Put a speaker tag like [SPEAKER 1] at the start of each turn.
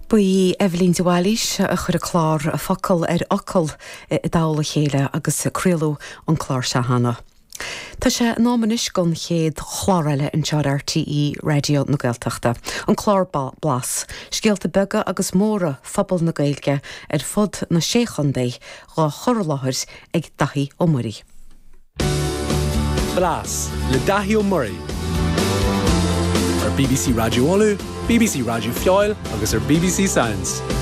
[SPEAKER 1] Bui Evelyn Dwalish a chur a chlár a focail acail I dála chéile agus críalú an chlár se hana. Tá sé námanis gon chéad chláraile an tead RTE radio na Gaeltachta. An chlár blas, scialta bega agus móra phobal na Gaeilge fud na séchandé gá chorláthir ag dathí ó Murray.
[SPEAKER 2] Blas, le dathí ó Murray. Ar BBC Radio Olu, BBC Radio Fioil agus ar BBC Sounds.